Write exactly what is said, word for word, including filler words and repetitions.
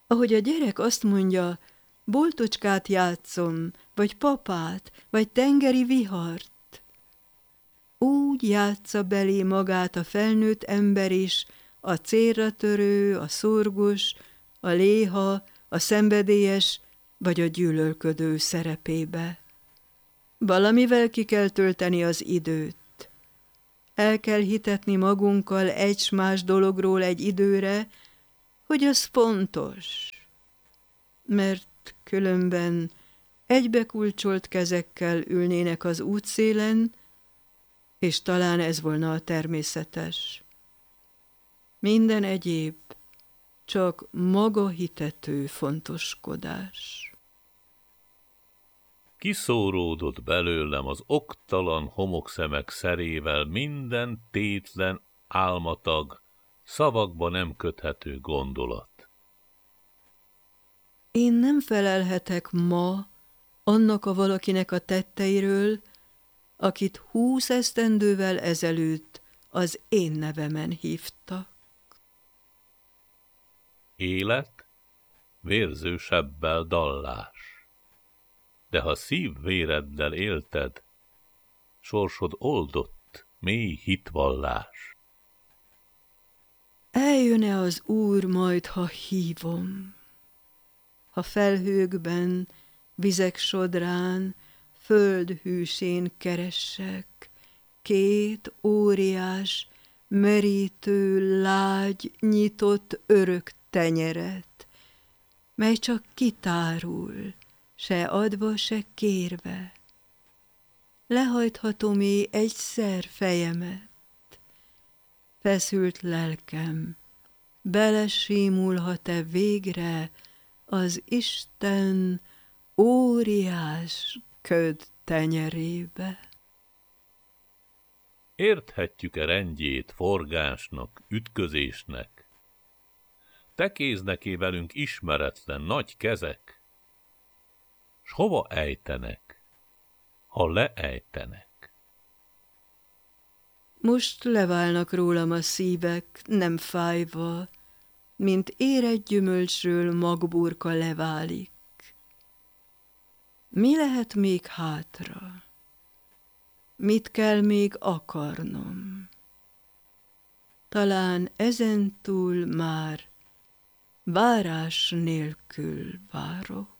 ahogy a gyerek azt mondja, boltocskát játszom, vagy papát, vagy tengeri vihart. Úgy játsza belé magát a felnőtt ember is, a célra törő, a szorgos, a léha, a szenvedélyes vagy a gyűlölködő szerepébe. Valamivel ki kell tölteni az időt. El kell hitetni magunkkal egy s más dologról egy időre, hogy az fontos, mert különben egybekulcsolt kezekkel ülnének az útszélen, és talán ez volna a természetes. Minden egyéb csak maga hitető fontoskodás. Kiszóródott belőlem az oktalan homokszemek szerével minden tétlen, álmatag, szavakba nem köthető gondolat. Én nem felelhetek ma annak a valakinek a tetteiről, akit húsz esztendővel ezelőtt az én nevemen hívtak. Élet, vérző sebbel dallás. De ha szívvéreddel élted, sorsod oldott, mély hitvallás. Eljön-e az Úr majd, ha hívom? Ha felhőkben, vizek sodrán, földhűsén keressek, két óriás, merítő, lágy, nyitott örök tenyeret, mely csak kitárul, se adva, se kérve. Lehajthatom-é egyszer fejemet, feszült lelkem, belesímulhat-e végre az Isten óriás köd tenyerébe? Érthetjük-e rendjét forgásnak, ütközésnek? Tekéznek-é velünk ismeretlen nagy kezek? S hova ejtenek, ha leejtenek? Most leválnak rólam a szívek, nem fájva, mint érett gyümölcsről magburka leválik. Mi lehet még hátra? Mit kell még akarnom? Talán ezentúl már várás nélkül várok.